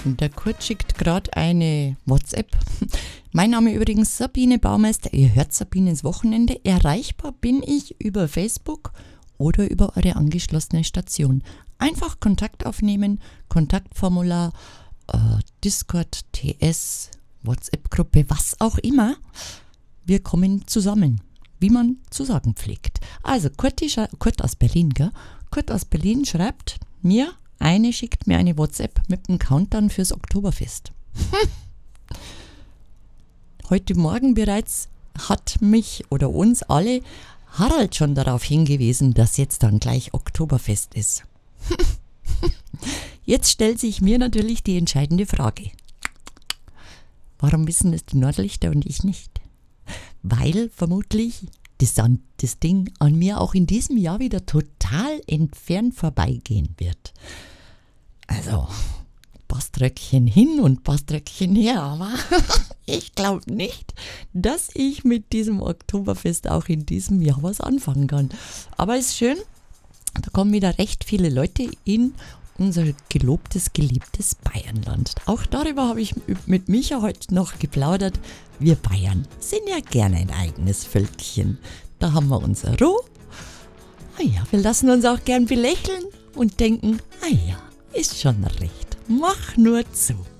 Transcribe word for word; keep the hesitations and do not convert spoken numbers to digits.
Der Kurt schickt gerade eine WhatsApp. Mein Name übrigens Sabine Baumeister. Ihr hört Sabines Wochenende. Erreichbar bin ich über Facebook oder über eure angeschlossene Station. Einfach Kontakt aufnehmen, Kontaktformular, äh, Discord, T S, WhatsApp-Gruppe, was auch immer. Wir kommen zusammen, wie man zu sagen pflegt. Also Kurti, Kurt aus Berlin, gell? Kurt aus Berlin schreibt mir, eine schickt mir eine WhatsApp mit dem Countdown fürs Oktoberfest. Heute Morgen bereits hat mich oder uns alle Harald schon darauf hingewiesen, dass jetzt dann gleich Oktoberfest ist. Jetzt stellt sich mir natürlich die entscheidende Frage. Warum wissen es die Nordlichter und ich nicht? Weil vermutlich das, das Ding an mir auch in diesem Jahr wieder total entfernt vorbeigehen wird. Also, Baströckchen hin und Baströckchen her, aber ich glaube nicht, dass ich mit diesem Oktoberfest auch in diesem Jahr was anfangen kann. Aber ist schön, da kommen wieder recht viele Leute in unser gelobtes, geliebtes Bayernland. Auch darüber habe ich mit Micha heute noch geplaudert. Wir Bayern sind ja gerne ein eigenes Völkchen. Da haben wir unser Ruhe. Ah ja, wir lassen uns auch gern belächeln und denken, ah ja, ist schon recht. Mach nur zu.